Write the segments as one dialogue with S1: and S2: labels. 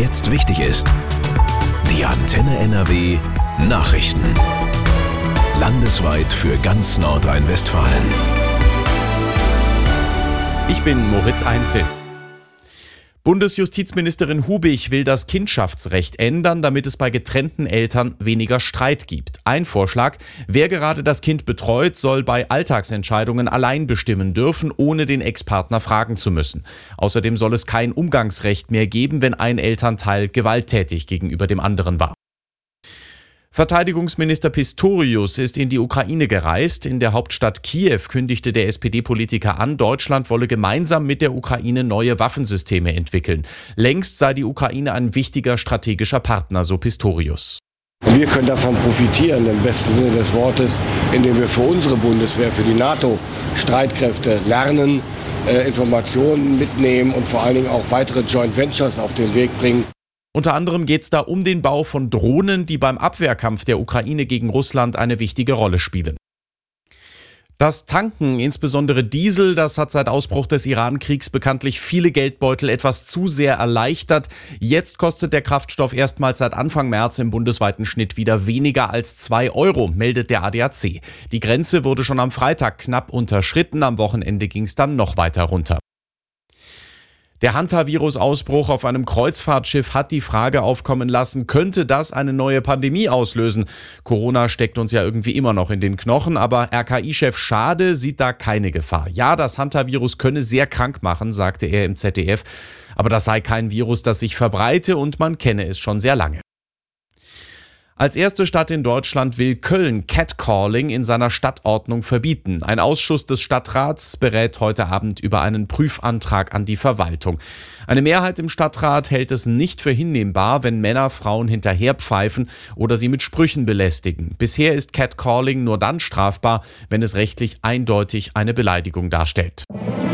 S1: jetzt wichtig ist. Die Antenne NRW Nachrichten. Landesweit für ganz Nordrhein-Westfalen.
S2: Ich bin Moritz Einzel. Bundesjustizministerin Hubig will das Kindschaftsrecht ändern, damit es bei getrennten Eltern weniger Streit gibt. Ein Vorschlag: Wer gerade das Kind betreut, soll bei Alltagsentscheidungen allein bestimmen dürfen, ohne den Ex-Partner fragen zu müssen. Außerdem soll es kein Umgangsrecht mehr geben, wenn ein Elternteil gewalttätig gegenüber dem anderen war. Verteidigungsminister Pistorius ist in die Ukraine gereist. In der Hauptstadt Kiew kündigte der SPD-Politiker an, Deutschland wolle gemeinsam mit der Ukraine neue Waffensysteme entwickeln. Längst sei die Ukraine ein wichtiger strategischer Partner, so Pistorius.
S3: Wir können davon profitieren, im besten Sinne des Wortes, indem wir für unsere Bundeswehr, für die NATO-Streitkräfte lernen, Informationen mitnehmen und vor allen Dingen auch weitere Joint Ventures auf den Weg bringen.
S2: Unter anderem geht es da um den Bau von Drohnen, die beim Abwehrkampf der Ukraine gegen Russland eine wichtige Rolle spielen. Das Tanken, insbesondere Diesel, das hat seit Ausbruch des Iran-Kriegs bekanntlich viele Geldbeutel etwas zu sehr erleichtert. Jetzt kostet der Kraftstoff erstmals seit Anfang März im bundesweiten Schnitt wieder weniger als 2 Euro, meldet der ADAC. Die Grenze wurde schon am Freitag knapp unterschritten, am Wochenende ging es dann noch weiter runter. Der Hantavirus-Ausbruch auf einem Kreuzfahrtschiff hat die Frage aufkommen lassen, könnte das eine neue Pandemie auslösen? Corona steckt uns ja irgendwie immer noch in den Knochen, aber RKI-Chef Schade sieht da keine Gefahr. Ja, das Hantavirus könne sehr krank machen, sagte er im ZDF, aber das sei kein Virus, das sich verbreite und man kenne es schon sehr lange. Als erste Stadt in Deutschland will Köln Catcalling in seiner Stadtordnung verbieten. Ein Ausschuss des Stadtrats berät heute Abend über einen Prüfantrag an die Verwaltung. Eine Mehrheit im Stadtrat hält es nicht für hinnehmbar, wenn Männer Frauen hinterherpfeifen oder sie mit Sprüchen belästigen. Bisher ist Catcalling nur dann strafbar, wenn es rechtlich eindeutig eine Beleidigung darstellt.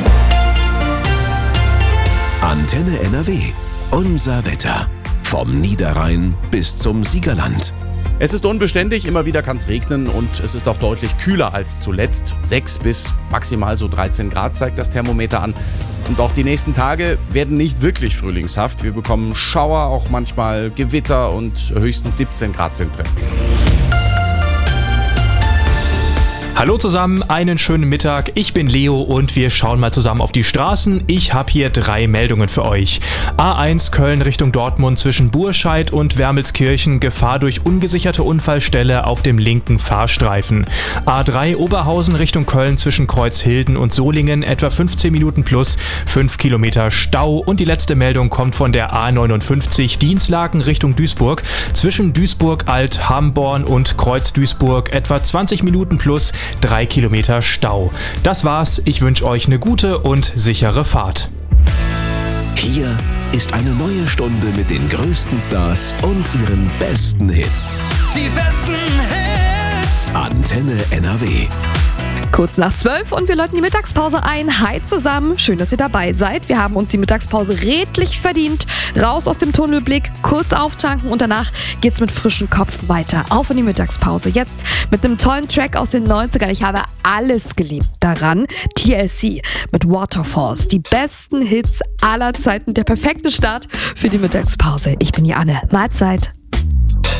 S1: Antenne NRW. Unser Wetter. Vom Niederrhein bis zum Siegerland.
S2: Es ist unbeständig, immer wieder kann es regnen und es ist auch deutlich kühler als zuletzt. 6 bis maximal so 13 Grad zeigt das Thermometer an. Und auch die nächsten Tage werden nicht wirklich frühlingshaft. Wir bekommen Schauer, auch manchmal Gewitter und höchstens 17 Grad sind drin.
S4: Hallo zusammen, einen schönen Mittag. Ich bin Leo und wir schauen mal zusammen auf die Straßen. Ich habe hier 3 Meldungen für euch. A1 Köln Richtung Dortmund zwischen Burscheid und Wermelskirchen. Gefahr durch ungesicherte Unfallstelle auf dem linken Fahrstreifen. A3 Oberhausen Richtung Köln zwischen Kreuzhilden und Solingen. Etwa 15 Minuten plus 5 Kilometer Stau. Und die letzte Meldung kommt von der A59 Dienstlaken Richtung Duisburg. Zwischen Duisburg Alt, Hamborn und Kreuz Duisburg. Etwa 20 Minuten plus 3 Kilometer Stau. Das war's. Ich wünsche euch eine gute und sichere Fahrt.
S1: Hier ist eine neue Stunde mit den größten Stars und ihren besten Hits.
S5: Die besten Hits.
S1: Antenne NRW.
S6: Kurz nach 12 und wir läuten die Mittagspause ein. Hi zusammen, schön, dass ihr dabei seid. Wir haben uns die Mittagspause redlich verdient. Raus aus dem Tunnelblick, kurz auftanken und danach geht's mit frischem Kopf weiter. Auf in die Mittagspause. Jetzt mit einem tollen Track aus den 90ern. Ich habe alles geliebt daran. TLC mit Waterfalls. Die besten Hits aller Zeiten. Der perfekte Start für die Mittagspause. Ich bin die Anne. Mahlzeit.